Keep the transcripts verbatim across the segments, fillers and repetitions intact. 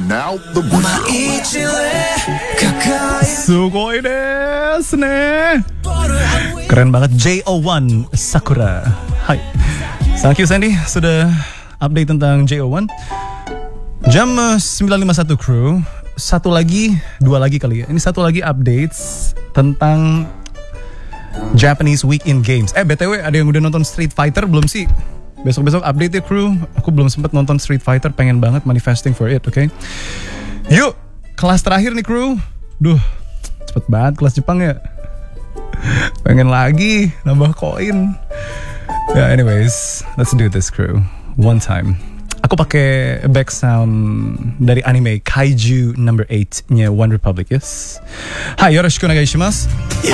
And now, the breakdown. Sugoi desu ne. Keren banget, J O one Sakura. Hai. Thank you Sandy sudah update tentang J O one. Jam uh, sembilan lima puluh satu crew. Satu lagi, dua lagi kali ya. Ini satu lagi updates tentang Japanese Week in Games. Eh B T W ada yang udah nonton Street Fighter belum sih? Besok-besok update ya crew. Aku belum sempat nonton Street Fighter, pengen banget, manifesting for it, oke? Okay? Yuk, kelas terakhir nih crew. Duh, cepet banget kelas Jepang ya. Pengen lagi nambah koin. Ya, yeah, anyways, let's do this crew. One time. Aku pakai back sound dari anime Kaiju number eight-nya One Republic, yes. Hai, yoroshiku onegai shimasu.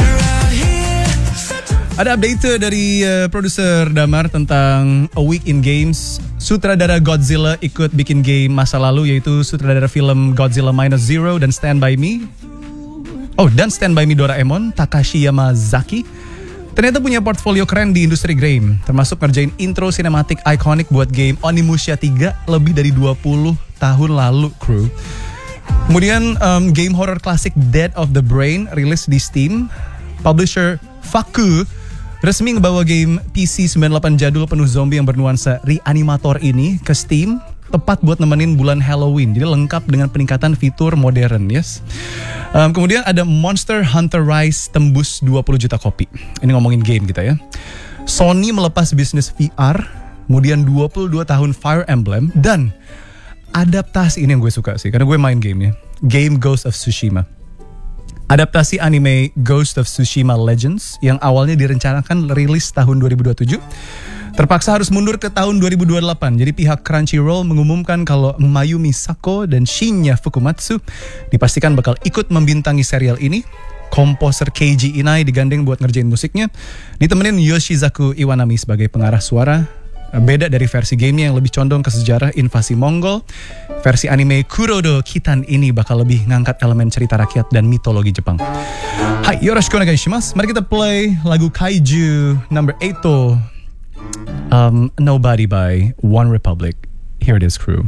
Ada update dari uh, produser Damar tentang A Week in Games. Sutradara Godzilla ikut bikin game masa lalu, yaitu sutradara film Godzilla Minus Zero dan Stand By Me. Oh, dan Stand By Me Doraemon, Takashi Yamazaki. Ternyata punya portfolio keren di industri game, termasuk ngerjain intro sinematik ikonik buat game Onimusha tiga lebih dari dua puluh tahun lalu, crew. Kemudian um, game horror klasik Dead of the Brain rilis di Steam. Publisher Faku resmi ngebawa game P C sembilan puluh delapan jadul penuh zombie yang bernuansa reanimator ini ke Steam, tepat buat nemenin bulan Halloween. Jadi lengkap dengan peningkatan fitur modern, yes. Um, kemudian ada Monster Hunter Rise tembus dua puluh juta kopi. Ini ngomongin game kita ya. Sony melepas bisnis V R, kemudian dua puluh dua tahun Fire Emblem, dan adaptasi ini yang gue suka sih, karena gue main game ya. Game Ghost of Tsushima. Adaptasi anime Ghost of Tsushima Legends yang awalnya direncanakan rilis tahun dua ribu dua puluh tujuh terpaksa harus mundur ke tahun dua ribu dua puluh delapan. Jadi pihak Crunchyroll mengumumkan kalau Mayumi Sako dan Shinya Fukumatsu dipastikan bakal ikut membintangi serial ini. Komposer Keiji Inai digandeng buat ngerjain musiknya, ditemenin Yoshizaku Iwanami sebagai pengarah suara. Beda dari versi gamenya yang lebih condong ke sejarah invasi Mongol, versi anime Kurodo Kitan ini bakal lebih ngangkat elemen cerita rakyat dan mitologi Jepang. Hai, yoroshiku onegai shimasu. Mari kita play lagu Kaiju number eight to um, Nobody by One Republic. Here it is, crew.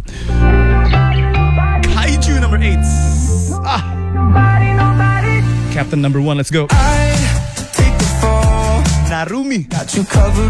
Kaiju number eight. Ah. Captain number one, let's go. Narumi. Got you covered